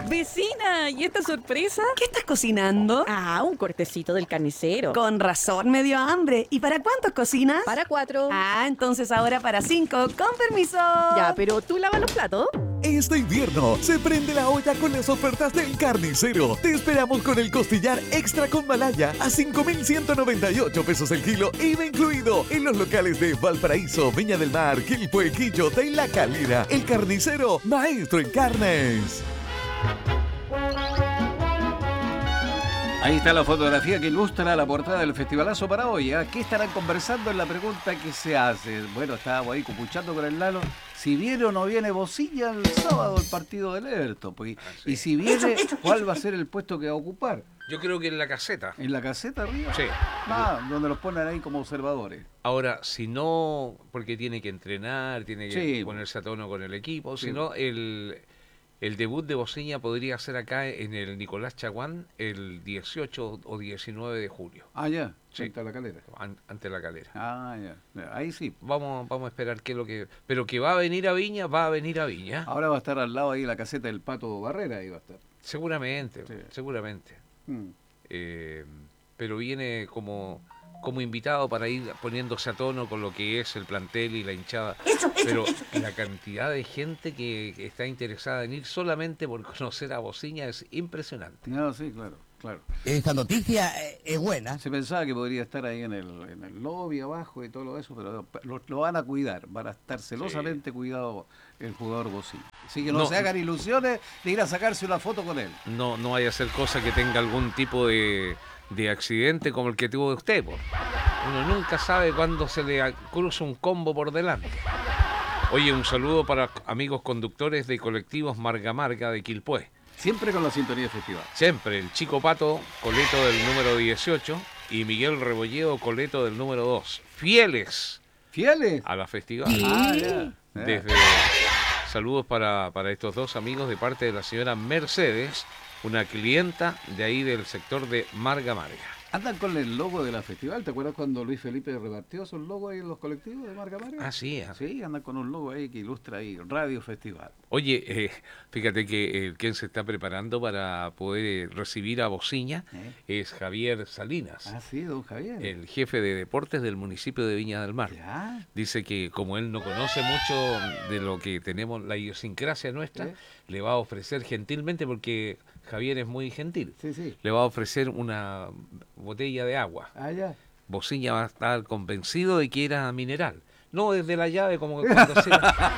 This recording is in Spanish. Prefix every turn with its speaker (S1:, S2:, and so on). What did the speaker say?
S1: Vecina, ¿y esta sorpresa?
S2: ¿Qué estás cocinando?
S1: Ah, un cortecito del carnicero.
S2: Con razón me dio hambre. ¿Y para cuántos cocinas?
S1: Para 4.
S2: Ah, entonces ahora para 5. Con permiso.
S1: Ya, pero ¿tú lavas los platos?
S3: Este invierno se prende la olla con las ofertas del Carnicero. Te esperamos con el costillar extra con malaya a 5.198 pesos el kilo, IVA incluido, en los locales de Valparaíso, Viña del Mar, Quilpué, Quillota y La Calera. El Carnicero, maestro en carnes.
S4: Ahí está la fotografía que ilustra la portada del festivalazo para hoy. ¿Qué estarán conversando? Es la pregunta que se hace. Bueno, estábamos ahí cupuchando con el Lalo. Si viene o no viene Bocilla el sábado el partido del Everton. Pues, y si viene, ¿cuál va a ser el puesto que va a ocupar?
S5: Yo creo que en la caseta.
S4: ¿En la caseta arriba?
S5: Sí.
S4: Donde los ponen ahí como observadores.
S5: Ahora, si no, porque tiene que entrenar, tiene que ponerse a tono con el equipo, si no, el debut de Bocilla podría ser acá en el Nicolás Chaguán el 18 o 19 de julio.
S4: Ya.
S5: Sí.
S4: Ante La Calera.
S5: Ante La Calera.
S4: Ya. Ahí sí.
S5: Vamos a esperar qué es lo que... Pero que va a venir a Viña, va a venir a Viña.
S4: Ahora va a estar al lado ahí la caseta del Pato Barrera, ahí va a estar.
S5: Seguramente, seguramente. Pero viene como invitado para ir poniéndose a tono con lo que es el plantel y la hinchada. Pero la cantidad de gente que está interesada en ir solamente por conocer a Bocilla es impresionante.
S4: No, sí, claro.
S6: Esta noticia es buena.
S4: Se pensaba que podría estar ahí en el lobby abajo y todo eso, pero lo van a cuidar, van a estar celosamente cuidado el jugador Bocilla. Así que no se hagan ilusiones de ir a sacarse una foto con él.
S5: No vaya a ser cosa que tenga algún tipo de accidente como el que tuvo usted, po. Uno nunca sabe cuándo se le cruza un combo por delante. Oye, un saludo para amigos conductores de colectivos Marga Marga de Quilpué.
S4: Siempre con la sintonía de festival.
S5: Siempre, el Chico Pato, coleto del número 18, y Miguel Rebolledo, coleto del número 2. ¿Fieles? A la festival. Desde saludos para estos dos amigos de parte de la señora Mercedes, una clienta de ahí del sector de Marga Marga.
S4: Andan con el logo de la festival. ¿Te acuerdas cuando Luis Felipe repartió esos logos ahí en los colectivos de Marga Marga?
S5: Sí,
S4: andan con un logo ahí que ilustra ahí Radio Festival.
S5: Oye, fíjate que quien se está preparando para poder recibir a Bocilla es Javier Salinas.
S4: Sí, don Javier.
S5: El jefe de deportes del municipio de Viña del Mar. Dice que como él no conoce mucho de lo que tenemos, la idiosincrasia nuestra, le va a ofrecer gentilmente, porque Javier es muy gentil, le va a ofrecer una botella de agua. Bocilla va a estar convencido de que era mineral. No desde la llave como cuando